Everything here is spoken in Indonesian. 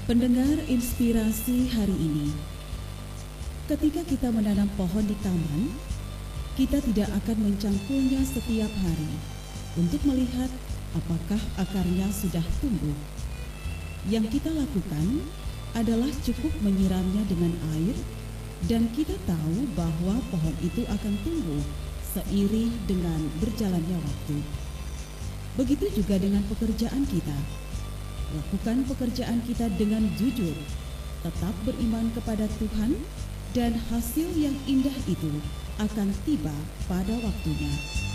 Pendengar inspirasi hari ini, ketika kita menanam pohon di taman, kita tidak akan mencangkulnya setiap hari untuk melihat apakah akarnya sudah tumbuh. Yang kita lakukan adalah cukup menyiramnya dengan air, dan kita tahu bahwa pohon itu akan tumbuh seiring dengan berjalannya waktu. Begitu juga dengan pekerjaan kita. Lakukan pekerjaan kita dengan jujur, tetap beriman kepada Tuhan, dan hasil yang indah itu akan tiba pada waktunya.